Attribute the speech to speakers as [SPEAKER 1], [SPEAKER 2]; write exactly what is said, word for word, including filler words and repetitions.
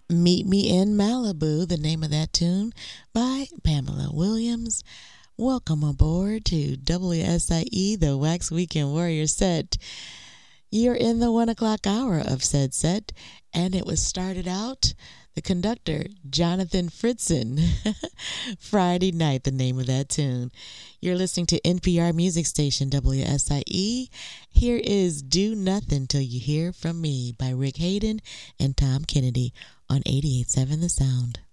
[SPEAKER 1] Meet Me in Malibu, the name of that tune by Pamela Williams. Welcome aboard to W S I E, the Wax Weekend Warrior set. You're in the one o'clock hour of said set, and it was started out, the conductor, Jonathan Fritzen. Friday Night, the name of that tune. You're listening to N P R music station W S I E. Here is Do Nothing Till You Hear From Me by Rick Hayden and Tom Kennedy on eighty-eight point seven The Sound.